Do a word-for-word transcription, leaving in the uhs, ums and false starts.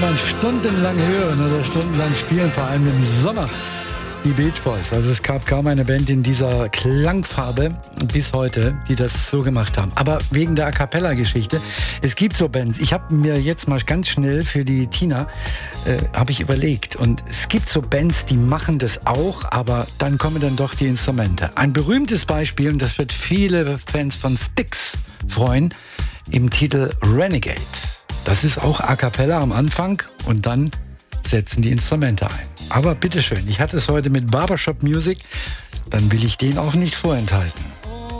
man stundenlang hören oder stundenlang spielen, vor allem im Sommer. Die Beach Boys. Also es gab kaum eine Band in dieser Klangfarbe bis heute, die das so gemacht haben. Aber wegen der A-Cappella-Geschichte, es gibt so Bands. Ich habe mir jetzt mal ganz schnell für die Tina, äh, habe ich überlegt. Und es gibt so Bands, die machen das auch, aber dann kommen dann doch die Instrumente. Ein berühmtes Beispiel, und das wird viele Fans von Styx freuen, im Titel Renegade. Das ist auch A-Cappella am Anfang und dann setzen die Instrumente ein. Aber bitteschön, ich hatte es heute mit Barbershop Music, dann will ich den auch nicht vorenthalten.